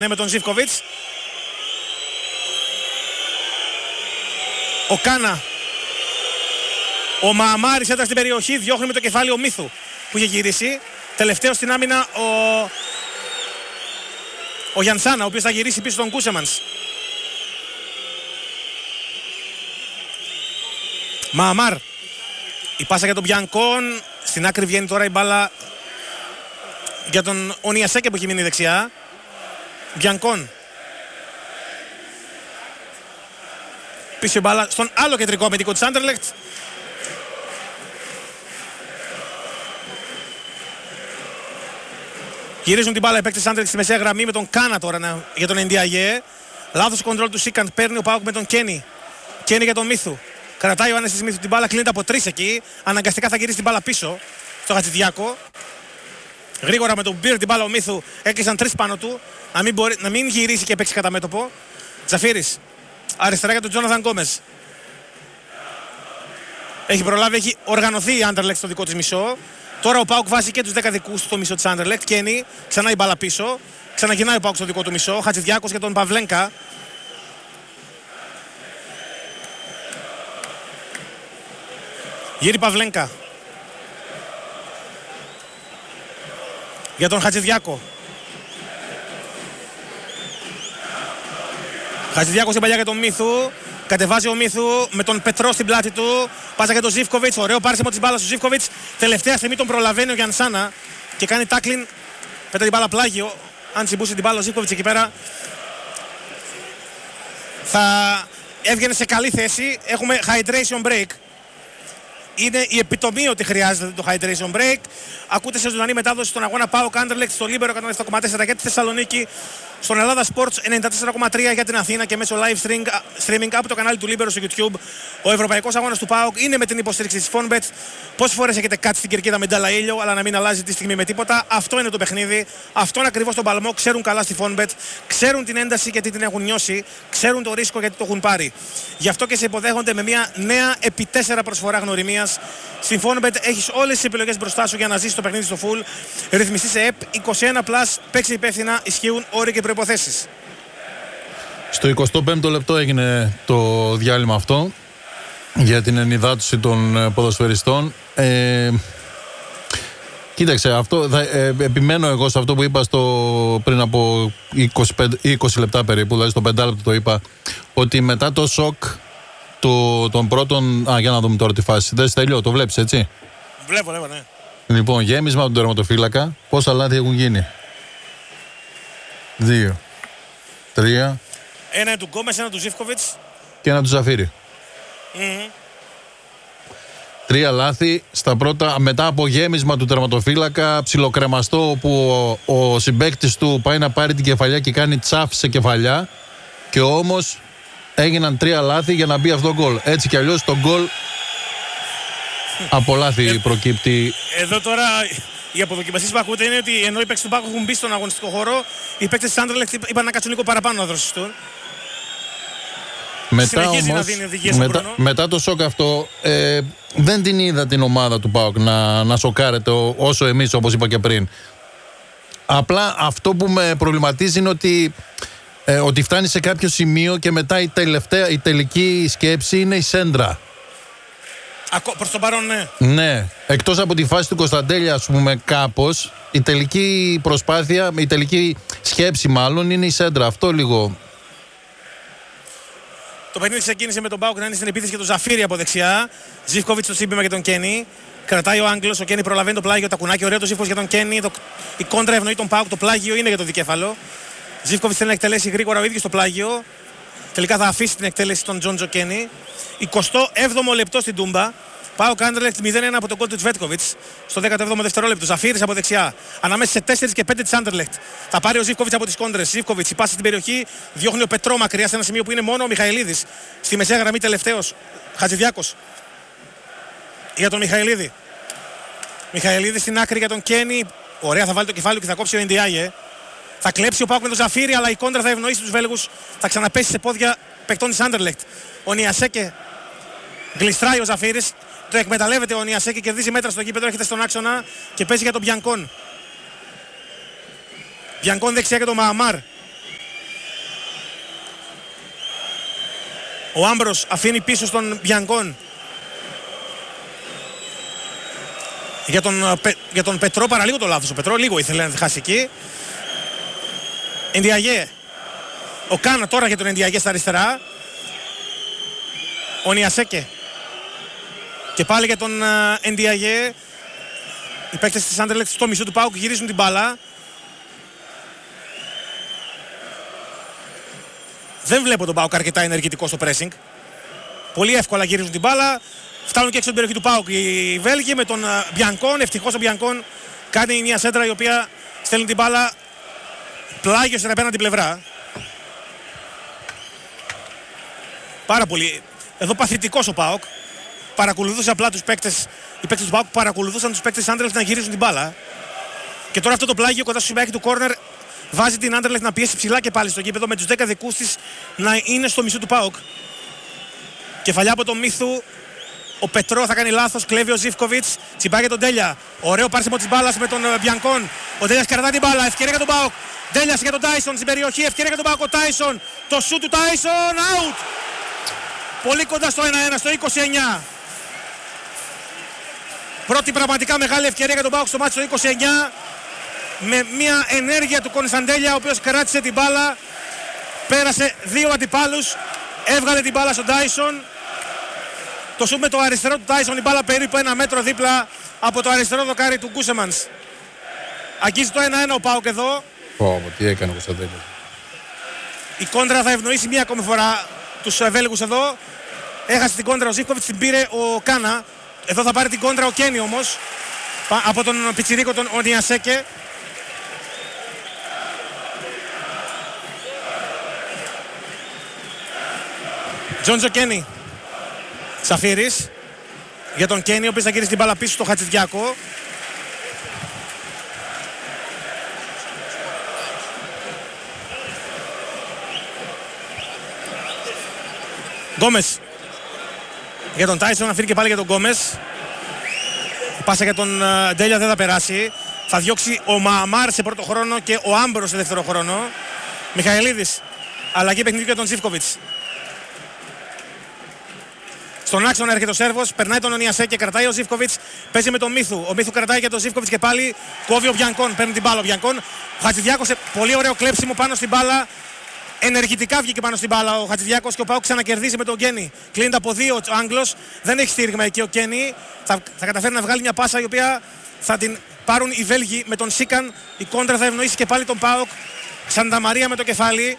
με τον Ζίβκοβιτς. Ο Κάνα. Ο Μααμάρης έντας στην περιοχή, διώχνει με το κεφάλι ο Μίθου που είχε γυρίσει. Τελευταίο στην άμυνα ο Γιανσάνα, ο οποίος θα γυρίσει πίσω στον Κούσεμανς. Μααμάρ. Η πάσα για τον Μπιανκόν. Στην άκρη βγαίνει τώρα η μπάλα για τον Ονιασέκε που έχει μείνει δεξιά. Μπιανκόν. Πίσω η μπάλα στον άλλο κεντρικό αμυντικό της Άντερλεχτ. Γυρίζουν την μπάλα οι παίκτες της Άντερλεχτ στη μεσαία γραμμή με τον Κάνα τώρα για τον Ενδιαγέ. Λάθος κοντρόλ του Σίκαντ. Παίρνει ο Πάουκ με τον Κένι. Κένι για τον Μίθου. Κρατάει ο Άνεσης Μίθου την μπάλα, κλείνεται από 3 εκεί. Αναγκαστικά θα γυρίσει την μπάλα πίσω στο Χατζηδιάκο. Γρήγορα με τον Μπίρ την μπάλα ο Μίθου. Έκλεισαν 3 πάνω του. Να μην γυρίσει και παίξει κατά μέτωπο. Τζαφίρης. Αριστερά για τον Τζόναθαν Γκόμεζ. Έχει προλάβει, έχει οργανωθεί η Άντερλεχτ στο δικό της μισό. Τώρα ο Πάουκ βάζει και τους 10 δικούς στο μισό της Άντερλεχτ. Κένι, ξανά η μπάλα πίσω. Ξαναγυρνάει ο Πάουκ στο δικό του μισό. Χατζηδιάκος για τον Παυλένκα. Γύρι Παυλένκα. Για τον Χατζηδιάκο. Χατζηδιάκος στην παλιά για τον Μίθου. Κατεβάζει ο Μίθου με τον Πετρό στην πλάτη του. Πάσα για τον Ζίβκοβιτς. Ωραίο πάρσιμο της μπάλας του Ζίβκοβιτς. Τελευταία στιγμή τον προλαβαίνει ο Γιανσάνα και κάνει τάκλιν. Πέτα την μπάλα πλάγιο. Αν τσιμπούσε την μπάλα ο Ζίβκοβιτς εκεί πέρα θα έβγαινε σε καλή θέση. Έχουμε hydration break. Είναι η επιτομή ότι χρειάζεται το hydration break. Ακούτε σε ζωντανή μετάδοση στον αγώνα ΠΑΟΚ Άντερλεχτ στο Λίμπερο 107,4 για τη Θεσσαλονίκη, στον Ελλάδα Sports 94,3 για την Αθήνα και μέσω live streaming από το κανάλι του Λίμπερο στο YouTube. Ο ευρωπαϊκός αγώνας του ΠΑΟΚ είναι με την υποστήριξη της Fonbet. Πόσες φορές έχετε κάτσει στην κερκίδα με ντάλα ήλιο, αλλά να μην αλλάζει τη στιγμή με τίποτα? Αυτό είναι το παιχνίδι. Αυτόν ακριβώς τον παλμό ξέρουν καλά στη Fonbet. Ξέρουν την ένταση γιατί την έχουν νιώσει. Ξέρουν το ρίσκο γιατί το έχουν πάρει. Γι' αυτό και σε υποδέχονται με μια νέα επί 4 προσφορά γνωριμίας. Στην Fonbet έχεις όλες τις επιλογές μπροστά σου για να ζήσεις το παιχνίδι στο full. Ρυθμιστή σε ΕΠ 21+, παίξει υπεύθυνα, ισχύουν όροι και προϋποθέσεις. Στο 25ο λεπτό έγινε το διάλειμμα αυτό για την ενυδάτωση των ποδοσφαιριστών. Κοίταξε, επιμένω εγώ σε αυτό που είπα πριν από 20 λεπτά περίπου, δηλαδή στο 5 λεπτό το είπα, ότι μετά το σοκ των πρώτων. Για να δούμε τώρα τη φάση. Δεν Στέλιο, το βλέπεις έτσι? Βλέπω, ναι. Λοιπόν, γέμισμα από τον τερματοφύλακα. Πόσα λάθη έχουν γίνει? 2, 3. Ένα του Γκόμες, ένα του Ζίβκοβιτς Και ένα του Ζαφίρη. 3 λάθη στα πρώτα, μετά από γέμισμα του τερματοφύλακα, ψιλοκρεμαστό, όπου ο συμπαίκτης του πάει να πάρει την κεφαλιά και κάνει τσάφ σε κεφαλιά, και όμως έγιναν 3 λάθη για να μπει αυτό το γκολ. Έτσι κι αλλιώς το γκολ από λάθη προκύπτει. Εδώ τώρα οι αποδοκιμασίες που ακούτε είναι ότι ενώ οι παίκτες του Πάκου έχουν μπει στον αγωνιστικό χώρο, οι παίκτες της Άντερλεχτ είπαν να κάτσουν λίγο παραπάνω να δροσιστούν. Μετά όμως, μετά το σοκ αυτό, δεν την είδα την ομάδα του ΠΑΟΚ να σοκάρεται όσο εμείς, όπως είπα και πριν. Απλά αυτό που με προβληματίζει είναι ότι φτάνει σε κάποιο σημείο και μετά η τελική σκέψη είναι η σέντρα. Προς τον παρόν, ναι. Ναι, εκτός από τη φάση του Κωνσταντέλη, ας πούμε, κάπως, η τελική προσπάθεια, η τελική σκέψη μάλλον είναι η σέντρα. Αυτό λίγο. Το παιχνίδι ξεκίνησε με τον Πάουκ να είναι στην επίθεση και τον Ζαφίρη από δεξιά. Ζίβκοβιτς στο σύμπημα για τον Κένι. Κρατάει ο Άγγλος, ο Κένι προλαβαίνει το πλάγιο, τα κουνάκι. Ωραίο το Ζίβκοβιτς για τον Κένι. Η κόντρα ευνοεί τον Πάουκ, το πλάγιο είναι για το δικέφαλο. Ζίβκοβιτς θέλει να εκτελέσει γρήγορα ο ίδιος το πλάγιο. Τελικά θα αφήσει την εκτέλεση των Τζόντζο Κένι. 27ο λεπτό στην Τούμπα. Πάοκ Άντερλεχτ 0-1 από τον γκολ του Τσβέτκοβιτς στο 17ο δευτερόλεπτο. Ζαφίρης από δεξιά. Ανάμεσα σε 4 και 5 της Άντερλεχτ. Θα πάρει ο Ζίβκοβιτς από τις κόντρες. Ζίβκοβιτς, η πάση στην περιοχή. Διώχνει ο Πετρό μακριά σε ένα σημείο που είναι μόνο ο Μιχαηλίδης. Στη μεσαία γραμμή τελευταίος. Χατζηδιάκος. Για τον Μιχαηλίδη. Μιχαηλίδη στην άκρη για τον Κένι. Ωραία, θα βάλει το κεφάλι και θα κόψει ο Ενδιάγε. Θα κλέψει ο Πάοκ με τον Ζαφίρη, αλλά η κόντρα θα ευνοήσει τους Βέλγους. Θα ξαναπέσει σε πόδια παικτών της Άντερλεχτ. Ο Νιασέκε γλιστράει ο Ζαφίρης. Το εκμεταλλεύεται ο Νιασέκε, κερδίζει μέτρα στο γήπεδο, έρχεται στον άξονα και παίζει για τον Μπιανκόν. Μπιανκόν δεξιά για τον Μααμάρ. Ο Άμπρος αφήνει πίσω στον Μπιανκόν. Για τον Πετρό παραλίγο το λάθος. Ο Πετρό λίγο ήθελε να χάσει εκεί. Ενδιαγέ. Ο Κάνα τώρα για τον Ενδιαγέ στα αριστερά. Ο Νιασέκε. Και πάλι για τον Ενδιαγέ. Οι παίκτες της Άντερλεχτ στο μισό του ΠΑΟΚ γυρίζουν την μπάλα. Δεν βλέπω τον ΠΑΟΚ αρκετά ενεργητικό στο pressing. Πολύ εύκολα γυρίζουν την μπάλα. Φτάνουν και έξω την περιοχή του ΠΑΟΚ οι Βέλγοι με τον Μπιανκόν. Ευτυχώς ο Μπιανκόν κάνει μια σέντρα η οποία στέλνει την μπάλα πλάγιο στην απέναντι πλευρά. Πάρα πολύ. Εδώ παθητικός ο ΠΑΟΚ. Παρακολουθούσε απλά τους παίκτες. Οι παίκτες του ΠΑΟΚ παρακολουθούσαν τους παίκτες της Άντερλεχτ να γυρίζουν την μπάλα. Και τώρα αυτό το πλάγιο κοντά στο συμπάκι του κόρνερ βάζει την Άντερλεχτ να πιέσει ψηλά και πάλι στο γήπεδο με τους 10 δικούς της να είναι στο μισό του ΠΑΟΚ. Κεφαλιά από τον Μίθου. Ο Πετρό θα κάνει λάθος, κλέβει ο Ζίβκοβιτς. Τσιμπάει για τον Τέλια. Ωραίο πάρσιμο της μπάλας με τον Μπιανκόν. Ο Τέλιας κρατά την μπάλα. Ευκαιρία για τον ΠΑΟΚ. Τέλιας για τον Τάισον στην περιοχή. Ευκαιρία για τον ΠΑΟΚ. Ο Τάισον. Το σουτ του Τάισον. Out. Πολύ κοντά στο 1-1, στο 29. Πρώτη πραγματικά μεγάλη ευκαιρία για τον ΠΑΟΚ στο μάτι στο 29. Με μια ενέργεια του Κωνσταντέλια, ο οποίος κράτησε την μπάλα. Πέρασε δύο αντιπάλους. Έβγαλε την μπάλα στον Τάισον. Το σουτ με το αριστερό του Τάισον, η μπάλα περίπου 1 μέτρο δίπλα από το αριστερό δοκάρι του Γκούσεμανς. Αγγίζει το 1-1 ο ΠΑΟΚ εδώ. Τι έκανε ο Κωνσταντέλια. Η κόντρα θα ευνοήσει μία ακόμη φορά τους Βέλγους εδώ. Έχασε την κόντρα ο Ζίβκοβιτς, την πήρε ο Κάνα. Εδώ θα πάρει την κόντρα ο Κένι όμως. Από τον πιτσιρίκο τον Νιασέκε. Τζόντζο Κένι. Σαφίρης για τον Κένι, ο οποίος θα γυρίσει την μπάλα πίσω στο Χατζηδιάκο. Γκόμες για τον Τάισον, αφήνει και πάλι για τον Γκόμες. Πάσα για τον Ντέλια δεν θα περάσει. Θα διώξει ο Μααμάρ σε πρώτο χρόνο και ο Άμπρος σε δεύτερο χρόνο. Μιχαηλίδης, αλλαγή παιχνιδιού για τον Ζίβκοβιτς. Στον άξονα έρχεται ο Σέρβος, περνάει τον Νιασέκε, κρατάει ο Ζίβκοβιτς, παίζει με τον Μίθου. Ο Μίθου κρατάει για τον Ζίβκοβιτς και πάλι κόβει ο Μπιανκόν, παίρνει την μπάλα ο Μπιανκόν. Ο Χατζηδιάκος σε πολύ ωραίο κλέψιμο πάνω στην μπάλα. Ενεργητικά βγήκε πάνω στην μπάλα ο Χατζηδιάκος και ο ΠΑΟΚ ξανακερδίζει με τον Κένι. Κλείνεται από δύο ο Άγγλος, δεν έχει στήριγμα εκεί ο Κένι. Θα καταφέρει να βγάλει μια πάσα η οποία θα την πάρουν οι Βέλγοι με τον Σίκαν. Η κόντρα θα ευνοήσει και πάλι τον ΠΑΟΚ. Σανταμαρία με το κεφάλι.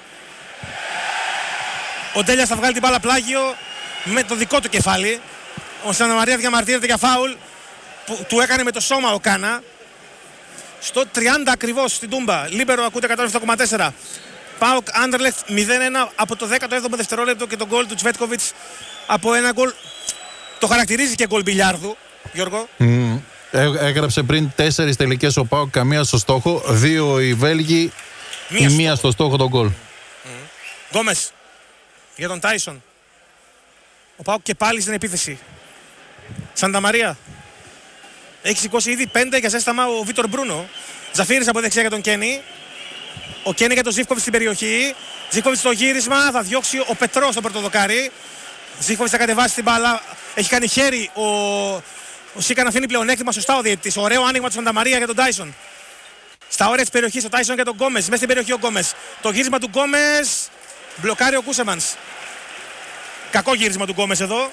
Ο Ντέλιας θα βγάλει την μπάλα πλάγιο με το δικό του κεφάλι. Ο Σανταμαρία διαμαρτύρεται για φάουλ που του έκανε με το σώμα ο Κάνα. Στο 30 ακριβώς στην Τούμπα. Λίμπερο ακούτε 107,4. ΠΑΟΚ Άντερλεχτ 0-1 από το 17ο δευτερόλεπτο και το γκολ του Τσβέτκοβιτς από ένα γκολ. Το χαρακτηρίζει και γκολ μπιλιάρδου, Γιώργο. Έγραψε πριν 4 τελικές ο ΠΑΟΚ, καμία στο στόχο. 2 οι Βέλγοι, η μία στο στόχο τον γκολ. Γκόμες για τον Τάισον. Ο ΠΑΟΚ και πάλι στην επίθεση. Σανταμαρία. Έχει σηκώσει ήδη 5 για ζέσταμα ο Βίτορ Μπρούνο. Ζαφίρης από δεξιά για τον Κένι. Ο Κένι για τον Ζίβκοβιτς στην περιοχή. Ζίβκοβιτς στο γύρισμα. Θα διώξει ο Πετρός στο πρώτο δοκάρι. Ζίβκοβιτς θα κατεβάσει την μπάλα. Έχει κάνει χέρι. Ο Σίκαν αφήνει πλεονέκτημα σωστά ο διαιτητής. Ωραίο άνοιγμα του Σανταμαρία για τον Τάισον. Στα όρια της περιοχής ο Τάισον για τον Γκόμες. Μέσα στην περιοχή ο Γκόμες. Το γύρισμα του Γκόμες. Μπλοκάρει ο Κούσεμανς. Κακό γύρισμα του Γκόμες εδώ.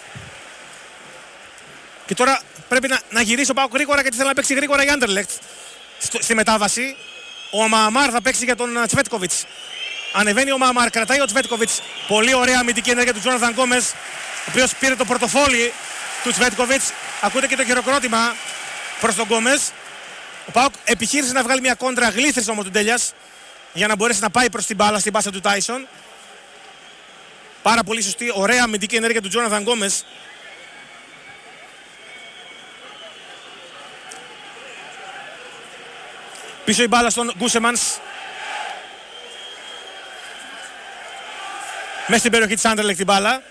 Και τώρα πρέπει να γυρίσει ο ΠΑΟΚ γρήγορα γιατί θέλει να παίξει γρήγορα η Άντερλεχτ. Στη μετάβαση. Ο Μααμάρ θα παίξει για τον Τσβέτκοβιτς. Ανεβαίνει ο Μααμάρ, κρατάει ο Τσβέτκοβιτς. Πολύ ωραία αμυντική ενέργεια του Τζόναθαν Γκόμες, ο οποίος πήρε το πορτοφόλι του Τσβέτκοβιτς. Ακούτε και το χειροκρότημα προς τον Γκόμες. Ο ΠΑΟΚ επιχείρησε να βγάλει μια κόντρα, γλίστρισε όμως τον Τέλιας για να μπορέσει να πάει προς την μπάλα στην πάσα του Τάισον. Πάρα πολύ σωστή, ωραία αμυντική ενέργεια του Τζόναθαν Γκόμες. Πίσω η μπάλα στον Γκούσεμανς. Μέσα στην περιοχή της Άντερλεχτ την μπάλα.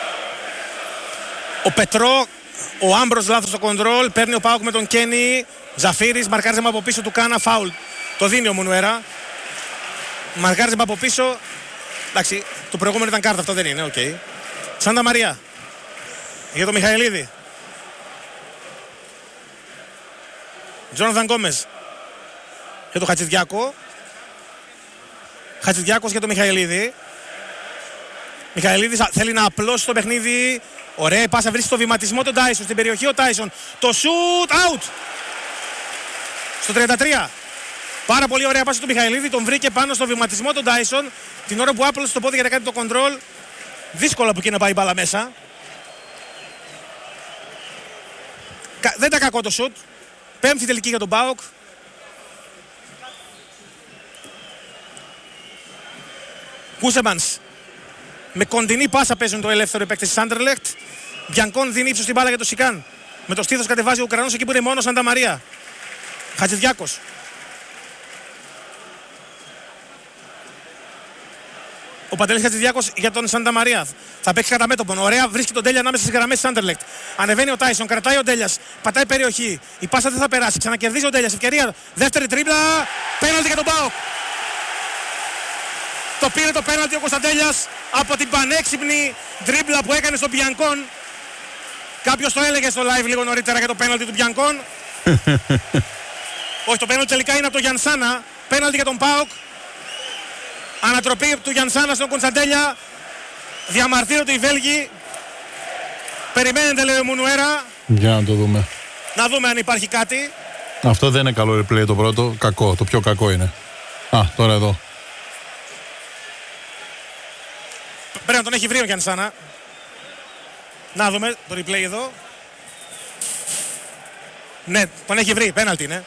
Ο Πετρό, ο Άμπρος λάθος στο κοντρόλ. Παίρνει ο ΠΑΟΚ με τον Κένι. Ζαφύρης, μαρκάριζε από πίσω του Κάνα, φάουλ. Το δίνει ο Μουνουέρα. Μαρκάριζε από πίσω. Εντάξει, το προηγούμενο ήταν κάρτα, αυτό δεν είναι, οκ. Σάντα Μαρία. Για το Μιχαηλίδη. Τζόναθαν Γκόμες. Για το Χατζηδιάκο. Χατζηδιάκος για το Μιχαηλίδη. Μιχαηλίδης θέλει να απλώσει το παιχνίδι. Ωραία η πάσα, βρίσκει στο βηματισμό τον Τάισον. Στην περιοχή ο Τάισον. Το shoot out. Στο 33. Πάρα πολύ ωραία πάσα του Μιχαηλίδη. Τον βρήκε πάνω στο βηματισμό τον Τάισον. Την ώρα που άπλωσε το πόδι για να κάνει το κοντρόλ. Δύσκολα που εκεί να πάει η μπάλα μέσα. Δεν ήταν κακό το shoot. Πέμπτη τελική για τον ΠΑΟΚ. Κούσεμανς. Με κοντινή πάσα παίζουν το ελεύθερο παίκτη της Άντερλεχτ. Μπιανκόν δίνει ύψος την μπάλα για το Σικάν. Με το στήθος κατεβάζει ο Ουκρανός εκεί που είναι μόνο Σάντα Μαρία. Χατζηδιάκος. Ο Παντελής Χατζηδιάκος για τον Σάντα Μαρία. Θα παίξει κατά μέτωπον. Ωραία, βρίσκει τον Τέλια ανάμεσα στις γραμμές της Άντερλεχτ. Ανεβαίνει ο Τάισον, κρατάει ο Τέλιας. Πατάει περιοχή. Η πάσα δεν θα περάσει. Ξανακερδίζει ο Τέλιας. Ευκαιρία. Δεύτερη τρίπλα. Πέναλτι για τον ΠΑΟΚ. Το πήρε το πέναλτι ο Κωνσταντέλιας από την πανέξυπνη τρίπλα που έκανε στον Μπιανκόν. Κάποιος το έλεγε στο live λίγο νωρίτερα για το πέναλτι του Μπιανκόν. Όχι, το πέναλτι τελικά είναι από τον Γιανσάνα. Πέναλτι για τον ΠΑΟΚ. Ανατροπή του Γιανσάνα στον Κωνσταντέλια. Διαμαρτύρονται οι Βέλγοι. Περιμένετε, λέει ο Μουνουέρα. Για να το δούμε. Να δούμε αν υπάρχει κάτι. Αυτό δεν είναι καλό replay το πρώτο. Κακό. Το πιο κακό είναι. Α, τώρα εδώ. Πρέπει να τον έχει βρει ο Γιανσάνα. Να δούμε το replay εδώ. Ναι, τον έχει βρει. Πέναλτι είναι.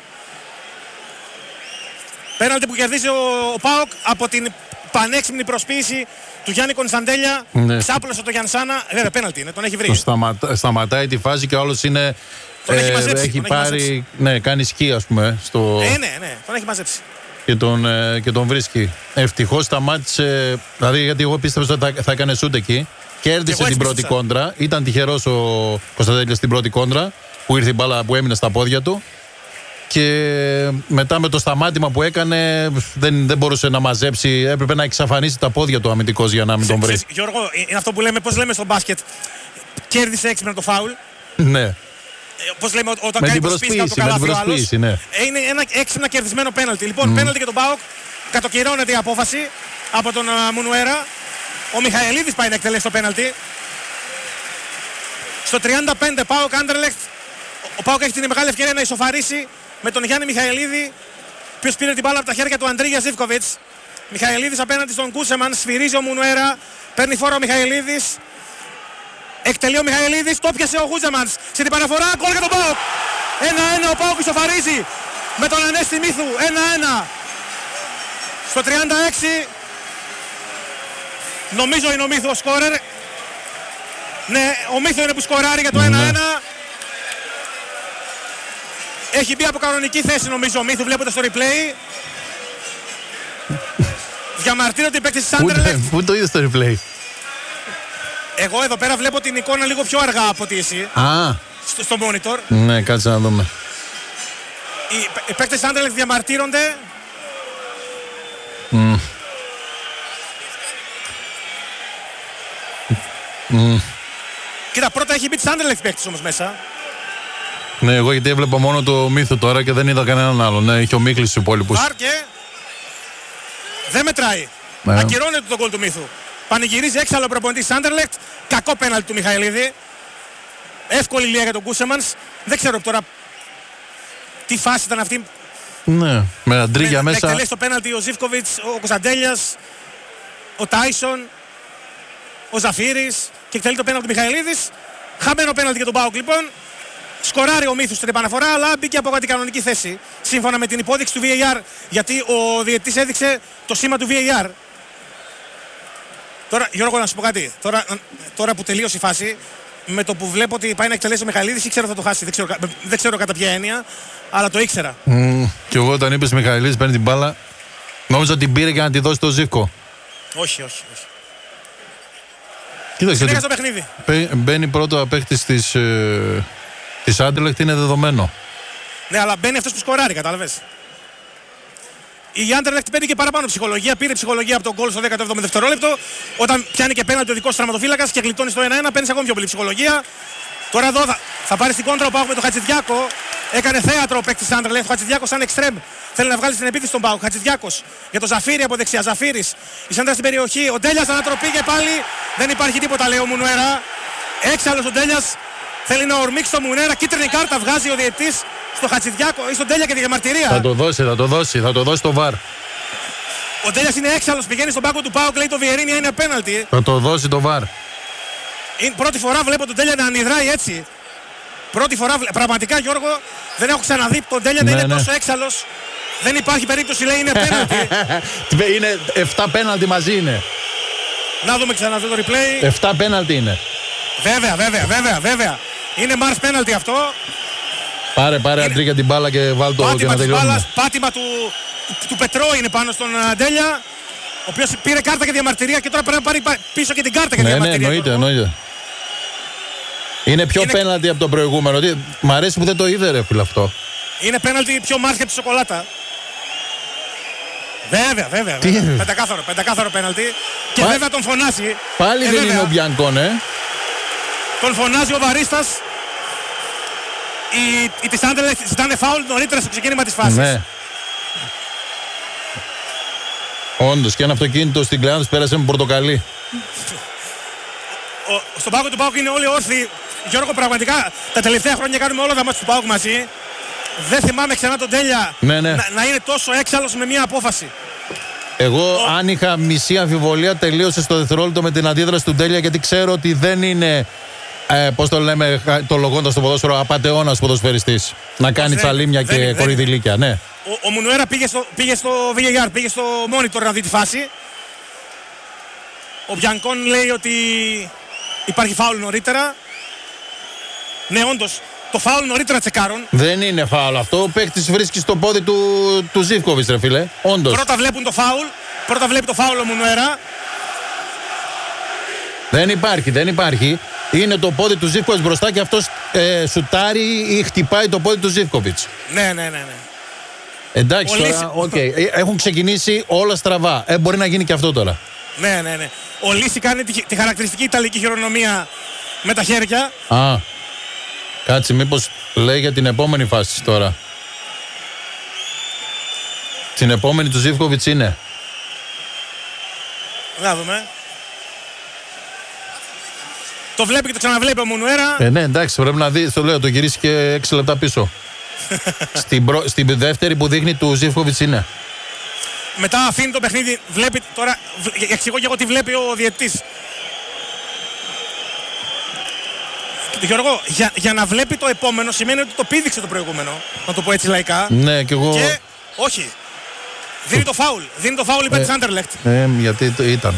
Πέναλτι που κερδίζει ο ΠΑΟΚ από την πανέξυπνη προσποίηση του Γιάννη Κωνσταντέλια. Ναι. Ξάπλωσε το Γιανσάνα. Βέβαια, πέναλτι είναι. Τον έχει βρει. Σταματάει τη φάση και ο άλλος είναι. Τον έχει μαζέψει. Έχει πάρει. Ναι, κάνει σκι, ας πούμε. Ναι, τον έχει μαζέψει. Και τον βρίσκει. Ευτυχώς σταμάτησε. Δηλαδή, γιατί εγώ πίστεψα ότι θα έκανε σούτ εκεί. Κέρδισε την πρώτη κόντρα. Ήταν τυχερός ο Κωνσταντέλιας στην πρώτη κόντρα που ήρθε η μπάλα που έμεινε στα πόδια του. Και μετά με το σταμάτημα που έκανε δεν μπορούσε να μαζέψει. Έπρεπε να εξαφανίσει τα πόδια του αμυντικός για να μην τον βρει. Γιώργο, είναι αυτό που λέμε, πώς λέμε στο μπάσκετ. Κέρδισε έξυπνα το φάουλ. Ναι. Πώς λέμε όταν κάνει προσποίηση κάτω το καλάθι ο άλλος. Ναι. Είναι ένα έξυπνα κερδισμένο πέναλτι. Λοιπόν, πέναλτι για τον ΠΑΟΚ. Κατοκυρώνεται η απόφαση από τον Μουνουέρα. Ο Μιχαηλίδης πάει να εκτελέσει το πέναλτι. Στο 35 ΠΑΟΚ Άντερλεχτ. Ο ΠΑΟΚ έχει την μεγάλη ευκαιρία να ισοφαρίσει με τον Γιάννη Μιχαηλίδη, ποιος πήρε την μπάλα από τα χέρια του Αντρίγια Ζίβκοβιτς. Μιχαηλίδης απέναντι στον Κούσεμαν, σφυρίζει ο Μουνουέρα, παίρνει φόρο ο Μιχαηλίδης. Εκτελεί ο Μιχαηλίδης, το πιασε ο Γούτζεμανς. Στην παραφορά, γκολ για τον ΠΑΟΚ. 1-1 ο ΠΑΟΚ ισοφαρίζει με τον Ανέστη Μύθου. 1-1. Στο 36 νομίζω είναι ο Μύθου ο σκόρερ. Ναι, ο Μύθου είναι που σκοράρει για το 1-1. Έχει μπει από κανονική θέση νομίζω ο Μύθου, βλέπετε στο replay. Διαμαρτύρονται οι παίκτες της Άντερλεχτ. Πού το είδες στο replay? Εγώ εδώ πέρα βλέπω την εικόνα λίγο πιο αργά από ότι εσύ. Στο monitor. Ναι, κάτσε να δούμε. Οι παίκτες της Άντερλεχτ διαμαρτύρονται. Κοίτα, πρώτα έχει μπει της Άντερλεχτ παίκτης όμως μέσα. Ναι, εγώ γιατί έβλεπα μόνο το Μύθο τώρα και δεν είδα κανέναν άλλο. Ναι, είχε ο Μίχλης στους υπόλοιπους. Και δεν μετράει. Ακυρώνεται το γκολ του Μύθου. Πανηγυρίζει έξαλλο προπονητής Άντερλεχτ. Κακό πέναλτι του Μιχαηλίδη. Εύκολη λία για τον Κούσεμανς. Δεν ξέρω τώρα τι φάση ήταν αυτή. Ναι, με Αντρίγια μέσα. Εκτελέσει το πέναλτι ο Ζίβκοβιτς, ο Κωνσταντέλιας, ο Τάισον, ο Ζαφύρης και εκτελεί το πέναλτι του Μιχαηλίδης. Χαμένο πέναλτι για τον ΠΑΟΚ λοιπόν. Σκοράρει ο Μύθους στην επαναφορά, αλλά μπήκε από αντικανονική θέση. Σύμφωνα με την υπόδειξη του VAR, γιατί ο διαιτητής έδειξε το σήμα του VAR. Τώρα, Γιώργο, να σου πω κάτι. Τώρα που τελείωσε η φάση, με το που βλέπω ότι πάει να εκτελέσει ο Μιχαηλίδης, ήξερα ότι θα το χάσει. Δεν ξέρω κατά ποια έννοια, αλλά το ήξερα. Και εγώ όταν είπες Μιχαηλίδης παίρνει την μπάλα, νόμιζα ότι την πήρε για να τη δώσει στο Ζίβκο. Όχι. Κοίταξε. Στο παιχνίδι. Μπαίνει πρώτο παίκτης της Άντερλεχτ, είναι δεδομένο. Ναι, αλλά μπαίνει αυτός που σκοράρει, κατάλαβες. Η Άντερλεχτ παίρνει και παραπάνω ψυχολογία. Πήρε ψυχολογία από τον γκολ στο 17ο δευτερόλεπτο. Όταν πιάνει και πέναλτι ο δικός τραυματοφύλακας και γλιτώνει στο 1-1, παίρνει ακόμη πιο πολύ ψυχολογία. Τώρα εδώ θα πάρει στην κόντρα ο Πάουκ με τον Χατζηδιάκο. Έκανε θέατρο ο παίκτης της Άντερλεχτ. Ο Χατζηδιάκος σαν εξτρέμ. Θέλει να βγάλει στην επίθεση τον Πάουκ. Χατζηδιάκος για τον Ζαφύρι από δεξιά. Ζαφύρης. Η σέντρα στην περιοχή. Ο Ντέλιας ανατροπή και πάλι. Δεν υπάρχει τίποτα, λέει ο Μουνουέρα. Έξαλλος ο Ντέλιας. Θέλει να ορμήξει το Μουνουέρα. Κίτρινη κάρτα βγάζει ο διαιτητής στο Χατζηδιάκο ή στον Ντέλια και τη διαμαρτυρία. Θα το δώσει το VAR. Ο Ντέλιας είναι έξαλλος. Πηγαίνει στον πάγκο του Πάουκ. Λέει το Βιερίνια είναι πέναλτι. Θα το δώσει το VAR. Πρώτη φορά βλέπω τον Ντέλια να ανιδράει έτσι. Πρώτη φορά, πραγματικά Γιώργο, δεν έχω ξαναδεί τον Ντέλια να είναι τόσο έξαλλος. Δεν υπάρχει περίπτωση, λέει, είναι πέναλτι. Είναι 7 πέναλτι μαζί είναι. Να δούμε ξανά το replay. 7 πέναλτι είναι. Βέβαια. Είναι Mars πέναλτι αυτό. Πάρε Αντρίκια την μπάλα και βάλ το και να τελειώνουμε. Πάτημα του Πετρό είναι πάνω στον Ντέλια. Ο οποίος πήρε κάρτα και διαμαρτυρία και τώρα πρέπει να πάρει πίσω και την κάρτα και διαμαρτυρία. Ναι, εννοείται. Είναι πιο πέναλτι από το προηγούμενο. Μ' αρέσει που δεν το είδε, ρε φίλε, αυτό. Είναι πέναλτι πιο Mars και τη σοκολάτα. Βέβαια. Πεντακάθαρο πέναλτι. Και βέβαια τον φωνάζει. Πάλι δεν είναι ο Μπιανκόν, Τον φωνάζει ο Βαρίστας. Η της Άντερλεχτ ζητάνε φάουλ νωρίτερα στο ξεκίνημα της φάσης. Ναι. Όντως, και ένα αυτοκίνητο στην κλειά τους πέρασε με πορτοκαλί. Στον πάγκο του Πάουκ είναι όλοι όρθιοι. Γιώργο, πραγματικά τα τελευταία χρόνια κάνουμε όλα τα μάτια του Πάουκ μαζί. Δεν θυμάμαι ξανά τον Ντέλια να είναι τόσο έξαλλος με μια απόφαση. Εγώ, αν είχα μισή αμφιβολία, τελείωσε στο δευτερόλεπτο με την αντίδραση του Ντέλια, γιατί ξέρω ότι δεν είναι, πώς το λέμε, το λογώντας στο ποδόσφαιρο, απατεώνας ποδοσφαιριστής. Να κάνει τσαλίμια και κορυδηλίκια. Ναι. Ο Μουνουέρα πήγε στο VAR, πήγε στο monitor να δει τη φάση. Ο Μπιανκόν λέει ότι υπάρχει φάουλ νωρίτερα. Ναι, όντως, το φάουλ νωρίτερα τσεκάρουν. Δεν είναι φάουλ αυτό. Ο παίκτης βρίσκει στο πόδι του Ζίβκοβιτς, ρε φίλε. Όντως. Πρώτα βλέπουν το φάουλ. Πρώτα βλέπει το φάουλ ο Μουνουέρα. Δεν υπάρχει. Είναι το πόδι του Ζίβκοβιτς μπροστά και αυτός σουτάρει ή χτυπάει το πόδι του Ζίβκοβιτς. Ναι. Εντάξει τώρα, έχουν ξεκινήσει όλα στραβά. Μπορεί να γίνει και αυτό τώρα. Ναι. Ο Λύση κάνει τη χαρακτηριστική ιταλική χειρονομία με τα χέρια. Κάτσε, μήπως λέει για την επόμενη φάση τώρα. Την επόμενη του Ζίβκοβιτς είναι. Να δούμε. Το βλέπει και το ξαναβλέπει ο Μουνουέρα. Ναι, εντάξει, πρέπει να δει, το λέω, το γυρίσει και 6 λεπτά πίσω. Στην δεύτερη που δείχνει του Ζίβκοβιτς είναι. Μετά αφήνει το παιχνίδι, βλέπει τώρα, εξηγώ και εγώ τι βλέπει ο διαιτητής. Γιώργο, για να βλέπει το επόμενο σημαίνει ότι το πήδηξε το προηγούμενο. Να το πω έτσι λαϊκά. Ναι, και εγώ. Και όχι. Δίνει το φάουλ. Δίνει το φάουλ υπέρ της Άντερλεχτ. Γιατί ήταν.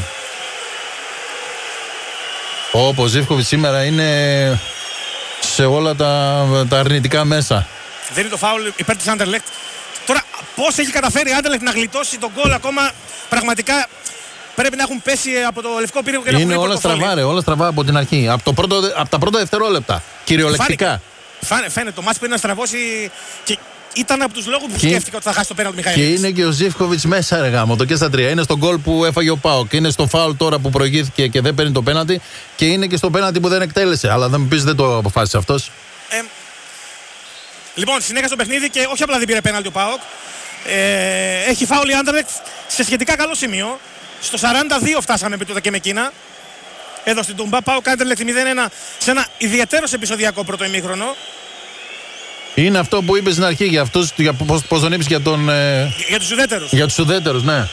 Ο Ζίβκοβιτς σήμερα είναι σε όλα τα αρνητικά μέσα. Δίνει το φάουλ υπέρ της Άντερλεχτ. Τώρα, πώς έχει καταφέρει η Άντερλεχτ να γλιτώσει τον γκολ ακόμα, πραγματικά πρέπει να έχουν πέσει από το λευκό πύργο και να έχουν είναι όλα στραβά από την αρχή. Από τα πρώτα δευτερόλεπτα. Κυριολεκτικά. Φαίνεται το μάτς πρέπει να στραβώσει και ήταν από τους λόγους που σκέφτηκα ότι θα χάσει το πέναλτι Μιχαήλ. Και είναι και ο Ζίβκοβιτς μέσα, ρε γάμο, το και στα 3. Είναι στο γκολ που έφαγε ο ΠΑΟΚ. Είναι στο φάουλ τώρα που προηγήθηκε και δεν παίρνει το πέναλτι. Και είναι και στο πέναλτι που δεν εκτέλεσε. Αλλά δεν μου πεις, δεν το αποφάσισε αυτός. Λοιπόν, συνέχισε το παιχνίδι και όχι απλά δεν πήρε πέναλτι ο ΠΑΟΚ. Έχει φάουλ η Άντερλεχτ σε σχετικά καλό σημείο. Στο 42 φτάσαμε με τούτα και με εκείνα. Εδώ στην Τούμπα, ΠΑΟΚ Άντερλεχτ 0-1 σε ένα ιδιαίτερος επεισοδιακό πρώτο ημίχρονο. Είναι αυτό που είπες στην αρχή για αυτούς, πώς τον είπες για τον... Για τους ουδέτερους. Για τους ουδέτερους, ναι.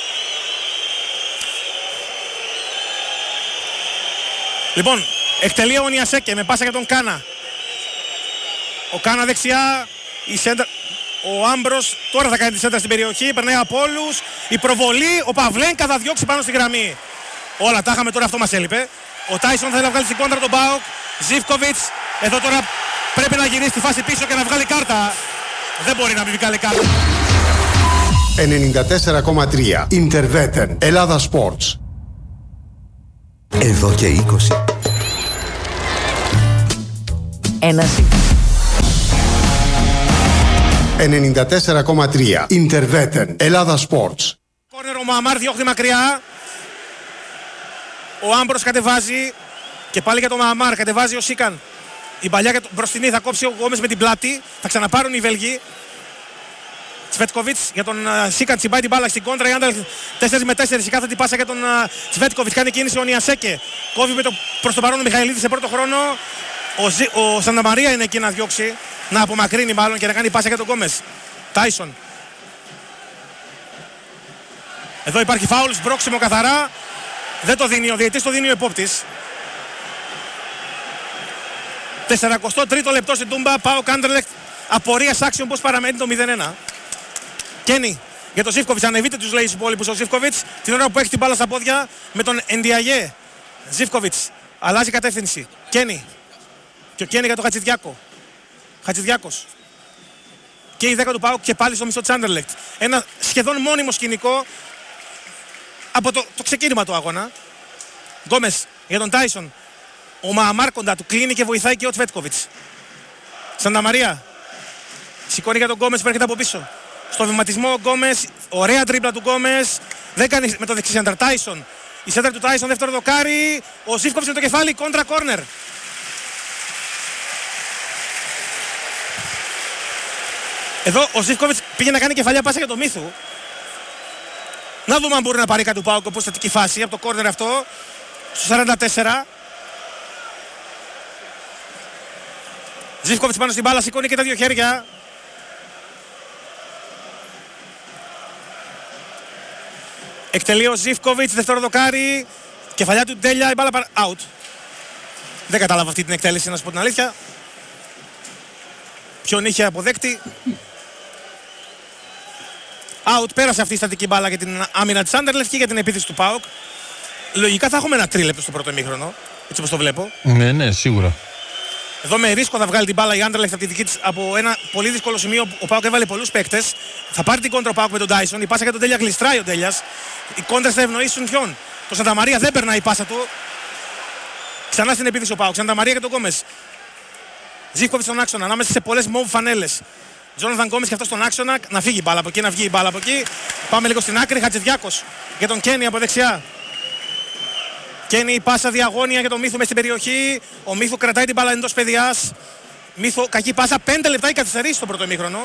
Λοιπόν, εκτελεί ο Νιασέκε με πάσα για τον Κάνα. Ο Κάνα δεξιά, η σέντρα... Ο Άμπρος τώρα θα κάνει τη σέντρα στην περιοχή, περνάει από όλους. Η προβολή, ο Παυλένκα θα διώξει πάνω στη γραμμή. Όλα τα είχαμε τώρα, αυτό μας έλειπε. Ο Τάισον θέλει να βγάλει στην κόντρα τον ΠΑΟΚ. Ζίβκοβιτς, εδώ τώρα πρέπει να γυρίσει τη φάση πίσω και να βγάλει κάρτα. Δεν μπορεί να μην βγάλει κάρτα. 94,3 Ιντερβέτεν Ελλάδα Sports. Εδώ και 20. 94,3. Interveten. Ελλάδα Sports. Κόρνερ, ο Μααμάρ διώχνει μακριά. Ο Άμπρος κατεβάζει. Και πάλι για τον Μααμάρ κατεβάζει ο Σίκαν. Η παλιά για τον μπροστινή θα κόψει ο Γκόμες με την πλάτη. Θα ξαναπάρουν οι Βέλγοι. Τσβέτκοβιτς για τον Σίκαν, τσιμπάει την μπάλα στην κόντρα. Η Άνταλ 4-4. Η κάθετη πάσα για τον Τσβέτκοβιτς. Κάνει κίνηση ο Νιασέκε. Κόβει προς το παρόν ο Μιχαηλίδης σε πρώτο χρόνο. Ο Σανταμαρία είναι εκεί να διώξει. Να απομακρύνει μάλλον και να κάνει πάσα για τον Γκόμες. Τάισον. Εδώ υπάρχει φάουλ, σμπρόξιμο καθαρά. Δεν το δίνει ο διαιτητής, το δίνει ο επόπτης. 43ο λεπτό στην Τούμπα. ΠΑΟΚ Άντερλεχτ. Απορίας άξιον πως παραμένει το 0-1. Κένι για τον Ζίβκοβιτς. Ανεβείτε τους λέει στους υπόλοιπους ο Ζίβκοβιτς. Την ώρα που έχει την μπάλα στα πόδια με τον Εντιαγέ. Ζίβκοβιτς. Αλλάζει κατεύθυνση. Κένι. Και ο Κένι για τον Χατζηδιάκο. Χατζηδιάκος. Και η 10 του ΠΑΟΚ και πάλι στο μισό της Άντερλεχτ. Ένα σχεδόν μόνιμο σκηνικό από το ξεκίνημα του αγώνα. Γκόμες για τον Τάισον. Ο Μααμάρ κοντά του κλείνει και βοηθάει και ο Τσβέτκοβιτς. Σανταμαρία. Σηκώνει για τον Γκόμες που έρχεται από πίσω. Στο βηματισμό ο Γκόμες. Ωραία τρίπλα του Γκόμες. Δεν κάνει με το δεξί σέντρα. Τάισον. Η σέντρα του Τάισον, δεύτερο δοκάρι. Ο Ζίβκοβιτς με το κεφάλι. Κόντρα κόρνερ. Εδώ ο Ζίβκοβιτς πήγε να κάνει κεφαλιά πάσα για το Μίθου. Να δούμε αν μπορεί να πάρει κάτι του ΠΑΟΚ από στατική φάση από το κόρνερ αυτό. Στο 44. Ζίβκοβιτς πάνω στην μπάλα, σηκώνει και τα δύο χέρια. Εκτελεί ο Ζίβκοβιτς, δεύτερο δοκάρι. Κεφαλιά του Ντέλια, η μπάλα out. Δεν κατάλαβα αυτή την εκτέλεση, να σου πω την αλήθεια. Ποιον είχε αποδέκτη. Out, πέρασε αυτή η στατική μπάλα για την άμυνα της Άντερλεχτ και για την επίθεση του ΠΑΟΚ. Λογικά θα έχουμε ένα τρίλεπτο στο πρώτο ημίχρονο, έτσι όπως το βλέπω. Ναι, σίγουρα. Εδώ με ρίσκο θα βγάλει την μπάλα η Άντερλεχτ από τη δική της από ένα πολύ δύσκολο σημείο. Ο ΠΑΟΚ έβαλε πολλούς παίκτες. Θα πάρει την κόντρα ο ΠΑΟΚ με τον Τάισον. Η πάσα για τον Τέλια γλιστράει ο Τέλιας. Οι κόντρες θα ευνοήσουν ποιον. Το Σανταμαρία δεν περνάει η πάσα του. Ξανά στην επίθεση ο ΠΑΟΚ. Σανταμαρία και τον Γκόμες. Ζίβκοβιτς στον άξονα ανάμεσα σε πολλές μοβ φανέλες. Τζόναθαν Γκόμες και αυτό στον άξονα. Να φύγει η μπάλα από εκεί, να βγει η μπάλα από εκεί. Πάμε λίγο στην άκρη. Χατζηδιάκος για τον Κένι από δεξιά. Κένι πάσα διαγώνια για τον Μίθου μες στην περιοχή. Ο Μίθου κρατάει την μπάλα εντός παιδιάς. Μίθου κακή πάσα. 5 λεπτά η καθυστερήσει στο πρώτο ημίχρονο.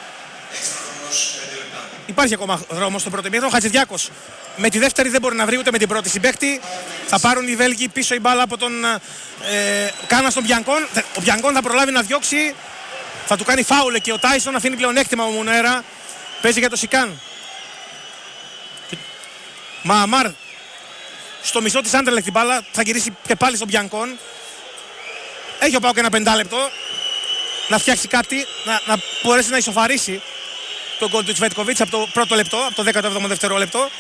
Υπάρχει ακόμα δρόμος στο πρώτο ημίχρονο. Χατζηδιάκος με τη δεύτερη δεν μπορεί να βρει ούτε με την πρώτη συμπαίχτη. Θα πάρουν οι Βέλγοι πίσω η μπάλα από τον Κάνα στον Μπιανκόν. Ο Μπιανκόν θα προλάβει να διώξει. Θα του κάνει φάουλ και ο Τάισον αφήνει πλεονέκτημα ο Μουνέρα. Παίζει για το Σικάν. Μααμάρ στο μισό της Άντερλεχτ την μπάλα. Θα γυρίσει και πάλι στον Μπιανκόν. Έχει ο ΠΑΟΚ ένα 5 λεπτό να φτιάξει κάτι, να μπορέσει να ισοφαρίσει τον γκολ του Τσβέτκοβιτς από το πρώτο λεπτό, από το 17ο δευτερόλεπτο.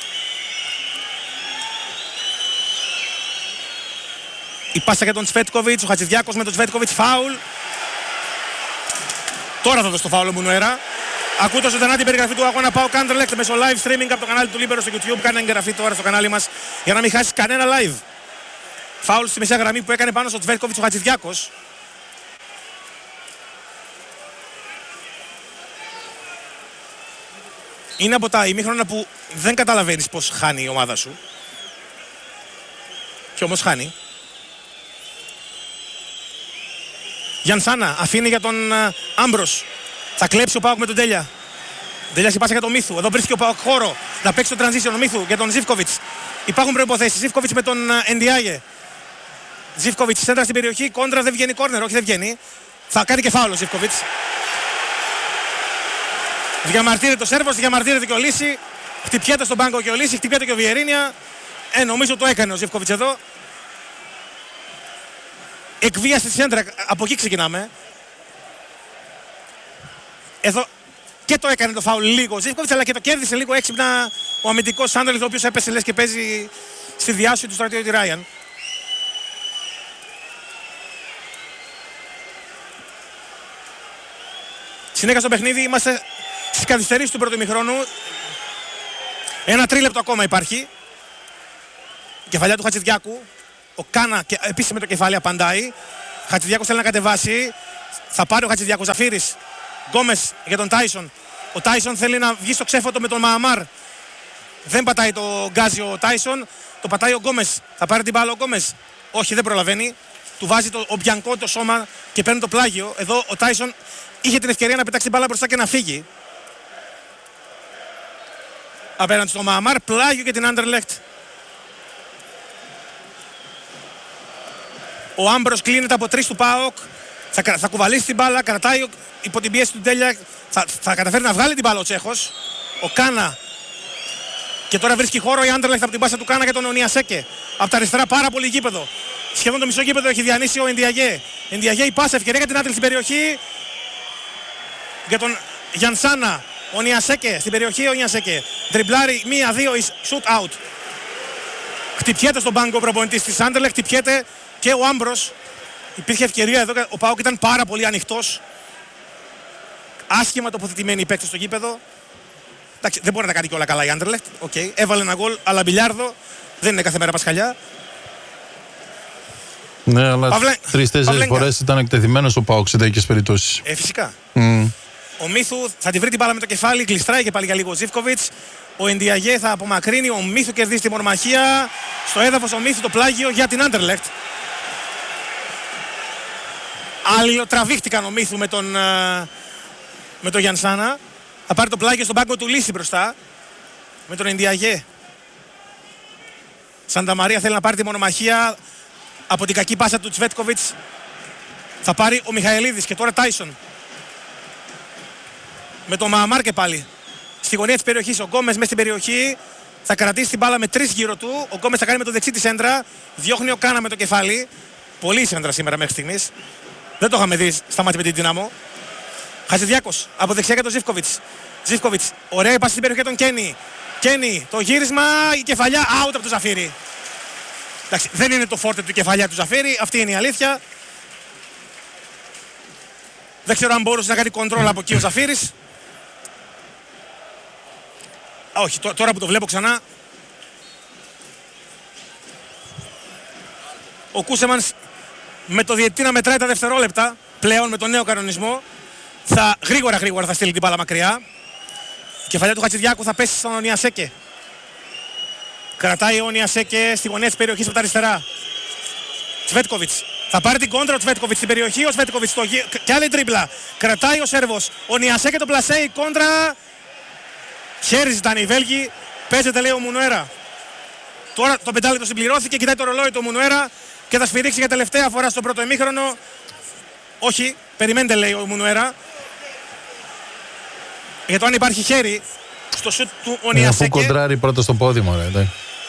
Η πάσα για τον Τσβέτκοβιτς, ο Χατζηδιάκος με τον Τσβέτκοβιτς, φάουλ. Τώρα θα δώσει το φάουλ ο Μουνουέρα. Ακούτε ζωντανά την περιγραφή του αγώνα ΠΑΟΚ Άντερλεχτ μέσω live streaming από το κανάλι του Λίμπερο στο YouTube. Κάνε εγγραφή τώρα στο κανάλι μας για να μην χάσεις κανένα live. Φάουλ στη μεσαία γραμμή που έκανε πάνω στο Τσβέτκοβιτς ο Χατζηδιάκος. Είναι από τα ημίχρονα που δεν καταλαβαίνεις πως χάνει η ομάδα σου. Και όμως χάνει. Γιανσάνα αφήνει για τον Άμπρος. Θα κλέψει ο ΠΑΟΚ με τον Τέλια. Τέλια πάσα για τον Μίθου. Εδώ βρίσκει ο ΠΑΟΚ χώρο να παίξει το transition ο Μίθου για τον Ζίβκοβιτς. Υπάρχουν προϋποθέσεις. Ζίβκοβιτς με τον Εντιάγε. Ζίβκοβιτς σέντρα στην περιοχή. Κόντρα δεν βγαίνει κόρνερ. Όχι δεν βγαίνει. Θα κάνει και φάουλο ο Ζίβκοβιτς. Διαμαρτύρεται ο Σέρβος, διαμαρτύρεται και ο Λύση. Χτυπιέται στον πάγκο και ο Λύση, χτυπιέται και ο Βιερίνια. Νομίζω το έκανε ο Ζίβκοβιτς εδώ. Εκβίασε τη σέντρα, από εκεί ξεκινάμε. Εδώ και το έκανε το φάουλ λίγο ο Ζίβκοβιτς, αλλά και το κέρδισε λίγο έξυπνα ο αμυντικός Άντερλεχτ, ο οποίος έπεσε λες και παίζει στη διάσωση του στρατιώτη Ράιαν. Συνέχεια στο παιχνίδι, είμαστε στις καθυστερήσεις του πρώτου ημιχρόνου. Ένα τρίλεπτο ακόμα υπάρχει. Η κεφαλιά του Χατζηδιάκου. Ο Κάνα επίσης με το κεφάλι απαντάει. Χατζηδιάκος θέλει να κατεβάσει. Θα πάρει ο Χατζηδιάκος. Ζαφύρης Γκόμες για τον Τάισον. Ο Τάισον θέλει να βγει στο ξέφωτο με τον Μααμάρ. Δεν πατάει το γκάζι ο Τάισον. Το πατάει ο Γκόμες. Θα πάρει την μπάλα ο Γκόμες. Όχι, δεν προλαβαίνει. Του βάζει ο Μπιανκό το σώμα και παίρνει το πλάγιο. Εδώ ο Τάισον είχε την ευκαιρία να πετάξει την μπάλα μπροστά και να φύγει. Απέναντι στο Μααμάρ. Πλάγιο για την Άντερλεχτ. Ο Άμπρος κλείνεται από 3 του ΠΑΟΚ. Θα κουβαλήσει την μπάλα, κρατάει υπό την πίεση του Ντέλια. Θα καταφέρει να βγάλει την μπάλα ο Τσέχος. Ο Κάνα. Και τώρα βρίσκει χώρο η Άντερλεχτ από την πάσα του Κάνα για τον Ονιασέκε. Από τα αριστερά πάρα πολύ γήπεδο. Σχεδόν το μισό γήπεδο έχει διανύσει ο Ενδιαγέ. Ενδιαγέ η πάσα, ευκαιρία για την άτρη στην περιοχή. Για τον Γιανσάνα. Ο Ονιασέκε στην περιοχή. Ο Ονιασέκε. Τριμπλάρει 1-2 shoot out. Χτυπιέται στον πάγκο ο προπονητής της Άντερλεχτ. Χτυπιέται και ο Άμπρος. Υπήρχε ευκαιρία εδώ. Ο ΠΑΟΚ ήταν πάρα πολύ ανοιχτός. Άσχημα τοποθετημένοι οι παίκτες στο γήπεδο. Εντάξει, δεν μπορεί να τα κάνει και όλα καλά η Άντερλεχτ. Okay. Έβαλε ένα γκολ, αλλά μπιλιάρδο. Δεν είναι κάθε μέρα πασχαλιά. Ναι, αλλά 3-4 φορές ήταν εκτεθειμένος ο ΠΑΟΚ σε τέτοιες περιπτώσεις. Φυσικά. Ο Μίθου θα τη βρει την μπάλα με το κεφάλι, κλειστράει και πάλι για λίγο ο Ζίβκοβιτς. Ο Ενδιαγέ θα απομακρύνει, ο Μίθου κερδίζει τη μονομαχία. Στο έδαφος ο Μίθου το πλάγιο για την Άντερλεχτ. Αλληλοτραβήχτηκαν ο Μίθου με τον Γιανσάνα. Θα πάρει το πλάγιο στον πάγκο του Λύση μπροστά. Με τον Ενδιαγέ. Σανταμαρία θέλει να πάρει τη μονομαχία από την κακή πάσα του Τσβέτκοβιτς. Θα πάρει ο Μιχαηλίδης και τώρα Τάισον. Με τον Μααμάρ και πάλι. Στη γωνία της περιοχής ο Γκόμες μέσα στην περιοχή. Θα κρατήσει την μπάλα με 3 γύρω του. Ο Γκόμες θα κάνει με το δεξί τη σέντρα. Διώχνει ο Κάνα με το κεφάλι. Πολύ σέντρα σήμερα μέχρι στιγμής. Δεν το είχαμε δει στα μάτια με την Δυναμό. Χατζηδιάκος από δεξιά για τον Ζίβκοβιτς. Ζίβκοβιτς, ωραία πάση στην περιοχή για τον Κένι. Κένι, το γύρισμα, η κεφαλιά, out από τον Ζαφύρι. Εντάξει, δεν είναι το φόρτε του η κεφαλιά του Ζαφύρι, αυτή είναι η αλήθεια. Δεν ξέρω αν μπορούσε να κάνει κοντρόλ από εκεί ο Ζαφύρης. Όχι, τώρα που το βλέπω ξανά. Ο Κούσεμανς με το διαιτητή να μετράει τα δευτερόλεπτα πλέον με τον νέο κανονισμό. Θα γρήγορα θα στείλει την μπάλα μακριά. Η κεφαλιά του Χατζηδιάκου θα πέσει στον Ονιασέκε. Κρατάει ο Ονιασέκε στη γωνία της περιοχής από τα αριστερά. Τσβέτκοβιτς. Θα πάρει την κόντρα ο Τσβέτκοβιτς στην περιοχή. Ο Τσβέτκοβιτς και άλλη τρίμπλα. Κρατάει ο Σέρβος. Ο Ονιασέκε το πλασέ, η κόντρα. Χέρι ζητάνε οι Βέλγοι. Παίζεται λέει ο Μουνουέρα. Τώρα το πεντάλεπτο συμπληρώθηκε. Κοιτάει το ρολόι του Μουνουέρα και θα σφυρίξει για τελευταία φορά στο πρώτο ημίχρονο. Όχι, περιμένετε λέει ο Μουνουέρα. Για το αν υπάρχει χέρι στο σουτ του Ονιασέκε. Αφού κοντράρει πρώτα στο πόδι μου, ρε.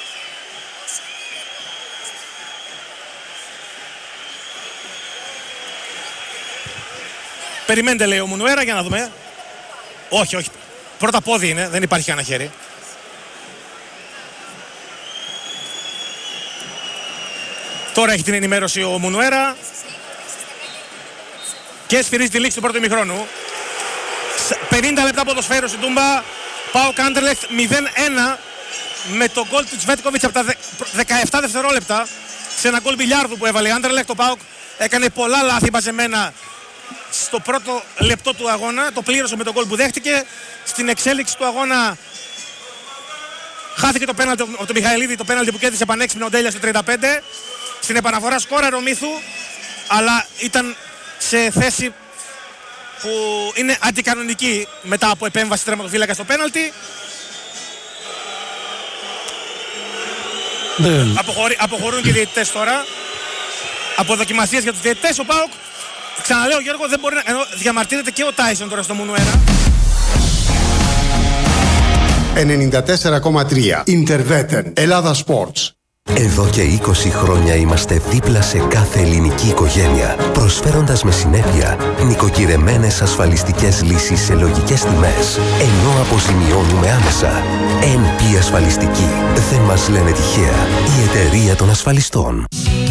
Περιμένετε λέει ο Μουνουέρα για να δούμε. Όχι. Πρώτα πόδι είναι, δεν υπάρχει κανένα χέρι. Τώρα έχει την ενημέρωση ο Μουνουέρα. Και σφυρίζει τη λήξη του πρώτου ημιχρόνου. 50 λεπτά ποδοσφαίρου στην Τούμπα. ΠΑΟΚ Άντερλεχτ 0-1 με τον γκολ του Τσβέτκοβιτς από τα 17 δευτερόλεπτα σε ένα γκολ μπιλιάρδου που έβαλε η Άντερλεχτ. Το ΠΑΟΚ έκανε πολλά λάθη μαζεμένα στο πρώτο λεπτό του αγώνα. Το πλήρωσε με τον γκολ που δέχτηκε. Στην εξέλιξη του αγώνα χάθηκε το πέναλτι από τον Μιχαηλίδη, το πέναλτι που κέρδισε πανέξυπνο ο Ντέλια στο 35. Στην επαναφορά σκόραρε ο Μίθου, αλλά ήταν σε θέση που είναι αντικανονική μετά από επέμβαση τερματοφύλακα στο πέναλτι. Αποχωρούν και οι διαιτητές τώρα. Από δοκιμασίες για τους διαιτητές. Ο ΠΑΟΚ, ξαναλέω Γιώργο, δεν μπορεί να... Ενώ διαμαρτύρεται και ο Τάισον τώρα στο Μουνουέρα. 94,3 Ιντερβέτεν Ελλάδα Sports. Εδώ και 20 χρόνια είμαστε δίπλα σε κάθε ελληνική οικογένεια, προσφέροντας με συνέπεια νοικοκυρεμένες ασφαλιστικές λύσεις σε λογικές τιμές, ενώ αποζημιώνουμε άμεσα. NP Ασφαλιστική. Δεν μας λένε τυχαία. Η εταιρεία των ασφαλιστών.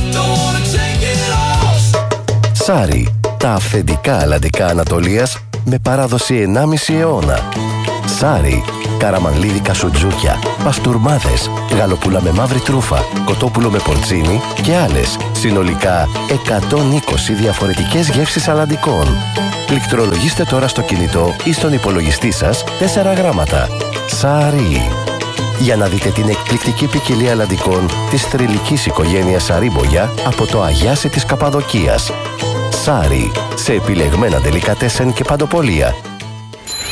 Σάρι. Τα αυθεντικά αλλαντικά Ανατολίας με παράδοση 1,5 αιώνα. Σάρι. καραμανλίδικα σουτζούκια, παστούρμάδες, γαλοπούλα με μαύρη τρούφα, κοτόπουλο με πορτσίνι και άλλες. Συνολικά 120 διαφορετικές γεύσεις αλλαντικών. Πληκτρολογήστε τώρα στο κινητό ή στον υπολογιστή σας 4 γράμματα. Σάρι. Για να δείτε την εκπληκτική ποικιλία αλλαντικών της θρυλικής οικογένειας Σαρίμπογια από το Αγιάσι της Καπαδοκίας. Σάρι, σε επιλεγμένα ντελικατέσεν και παντοπολία.